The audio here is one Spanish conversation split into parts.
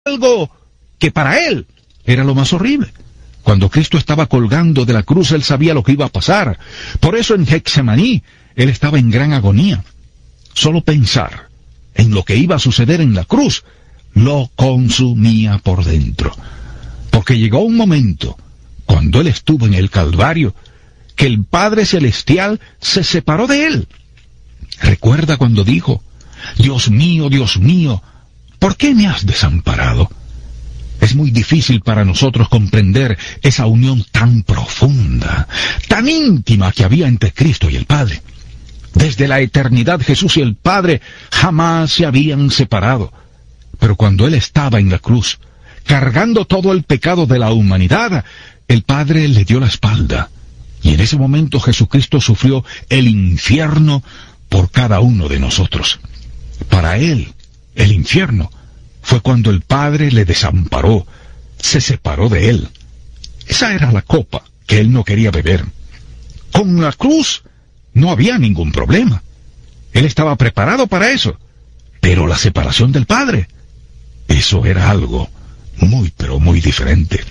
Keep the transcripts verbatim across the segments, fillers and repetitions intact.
algo que para él era lo más horrible. Cuando Cristo estaba colgando de la cruz, él sabía lo que iba a pasar. Por eso en Getsemaní, él estaba en gran agonía. Solo pensar en lo que iba a suceder en la cruz lo consumía por dentro. Porque llegó un momento, cuando él estuvo en el Calvario, que el Padre Celestial se separó de él. ¿Recuerda cuando dijo: Dios mío, Dios mío, ¿por qué me has desamparado? Es muy difícil para nosotros comprender esa unión tan profunda, tan íntima que había entre Cristo y el Padre. Desde la eternidad Jesús y el Padre jamás se habían separado. Pero cuando Él estaba en la cruz, cargando todo el pecado de la humanidad, el Padre le dio la espalda. Y en ese momento Jesucristo sufrió el infierno por cada uno de nosotros. Para Él, el infierno fue cuando el Padre le desamparó, se separó de Él. Esa era la copa que Él no quería beber. Con la cruz no había ningún problema. Él estaba preparado para eso. Pero la separación del Padre, eso era algo muy, pero muy diferente.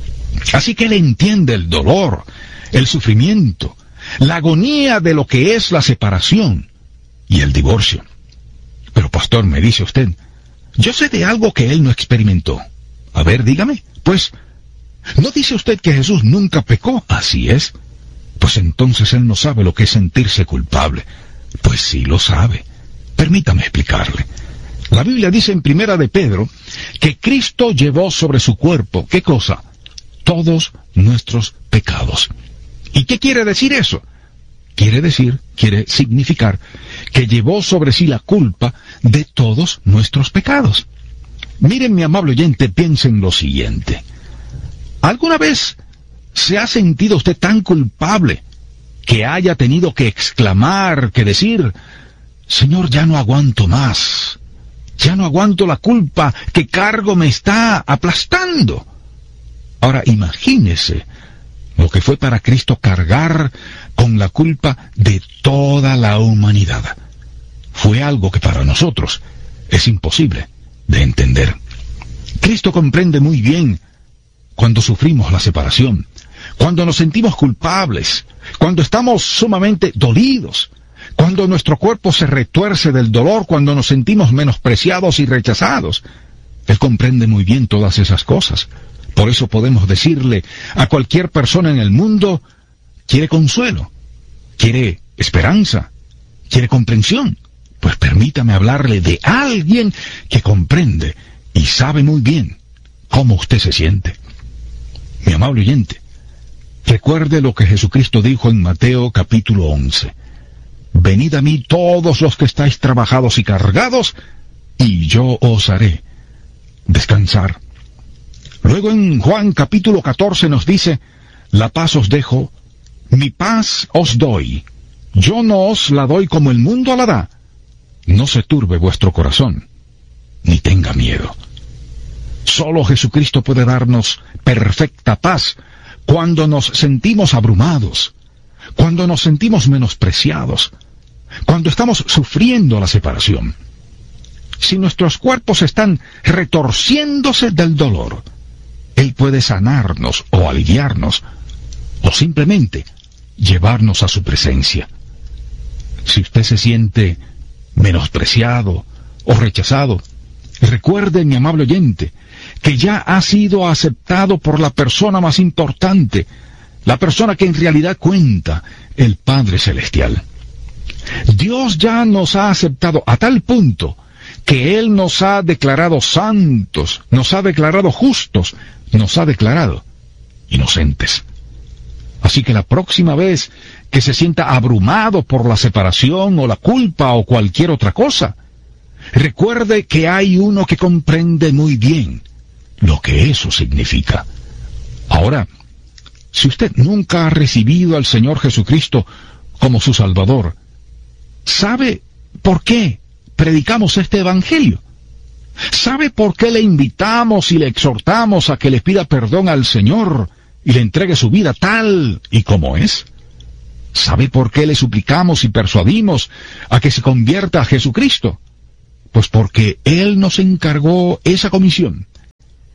Así que Él entiende el dolor, el sufrimiento, la agonía de lo que es la separación y el divorcio. Pero pastor, me dice usted, yo sé de algo que él no experimentó. A ver, dígame. Pues, ¿no dice usted que Jesús nunca pecó? Así es. Pues entonces él no sabe lo que es sentirse culpable. Pues sí lo sabe. Permítame explicarle. La Biblia dice en Primera de Pedro que Cristo llevó sobre su cuerpo, ¿qué cosa? Todos nuestros pecados. ¿Y qué quiere decir eso? Quiere decir, quiere significar, que llevó sobre sí la culpa de todos nuestros pecados. Miren, mi amable oyente, piensen lo siguiente. ¿Alguna vez se ha sentido usted tan culpable que haya tenido que exclamar, que decir: Señor, ya no aguanto más, ya no aguanto la culpa que cargo, me está aplastando? Ahora, imagínese lo que fue para Cristo cargar con la culpa de toda la humanidad. Fue algo que para nosotros es imposible de entender. Cristo comprende muy bien cuando sufrimos la separación, cuando nos sentimos culpables, cuando estamos sumamente dolidos, cuando nuestro cuerpo se retuerce del dolor, cuando nos sentimos menospreciados y rechazados. Él comprende muy bien todas esas cosas. Por eso podemos decirle a cualquier persona en el mundo: ¿quiere consuelo? ¿Quiere esperanza? ¿Quiere comprensión? Pues permítame hablarle de alguien que comprende y sabe muy bien cómo usted se siente. Mi amable oyente, recuerde lo que Jesucristo dijo en Mateo capítulo once. Venid a mí todos los que estáis trabajados y cargados, y yo os haré descansar. Luego en Juan capítulo catorce nos dice: la paz os dejo, mi paz os doy. Yo no os la doy como el mundo la da. No se turbe vuestro corazón, ni tenga miedo. Solo Jesucristo puede darnos perfecta paz cuando nos sentimos abrumados, cuando nos sentimos menospreciados, cuando estamos sufriendo la separación. Si nuestros cuerpos están retorciéndose del dolor, Él puede sanarnos o aliviarnos, o simplemente llevarnos a su presencia. Si usted se siente menospreciado o rechazado, recuerde, mi amable oyente, que ya ha sido aceptado por la persona más importante, la persona que en realidad cuenta, el Padre Celestial. Dios ya nos ha aceptado a tal punto que Él nos ha declarado santos, nos ha declarado justos, nos ha declarado inocentes. Así que la próxima vez que se sienta abrumado por la separación o la culpa o cualquier otra cosa, recuerde que hay uno que comprende muy bien lo que eso significa. Ahora, si usted nunca ha recibido al Señor Jesucristo como su Salvador, ¿sabe por qué predicamos este Evangelio? ¿Sabe por qué le invitamos y le exhortamos a que le pida perdón al Señor y le entregue su vida tal y como es? ¿Sabe por qué le suplicamos y persuadimos a que se convierta a Jesucristo? Pues porque Él nos encargó esa comisión.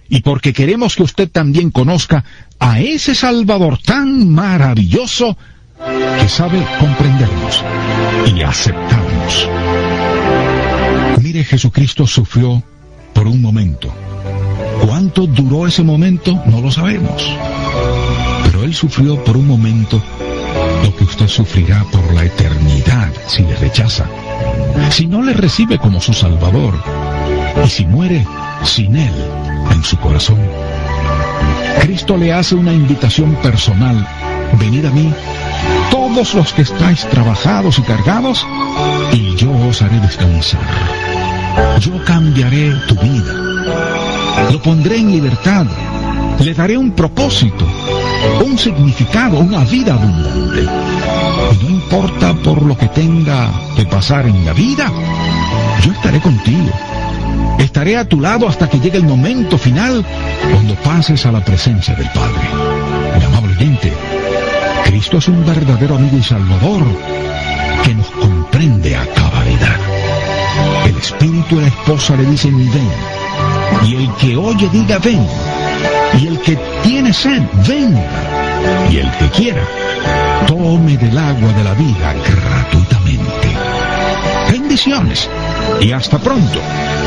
y porque queremos que usted también conozca a ese Salvador tan maravilloso que sabe comprendernos y aceptarnos. Mire, Jesucristo sufrió por un momento. ¿Cuánto duró ese momento? No lo sabemos. Pero Él sufrió por un momento lo que usted sufrirá por la eternidad si le rechaza, si no le recibe como su Salvador y si muere sin Él en su corazón. Cristo le hace una invitación personal: venid a mí, todos los que estáis trabajados y cargados, y yo os haré descansar. Yo cambiaré tu vida, lo pondré en libertad, le daré un propósito, un significado, una vida abundante. Y no importa por lo que tenga que pasar en la vida, yo estaré contigo. Estaré a tu lado hasta que llegue el momento final, cuando pases a la presencia del Padre. Mi amable oyente, Cristo es un verdadero amigo y Salvador que nos comprende a cabalidad. El Espíritu y la esposa le dicen: ven. Y el que oye diga: ven. Y el que tiene sed, venga. Y el que quiera, tome del agua de la vida gratuitamente. Bendiciones y hasta pronto.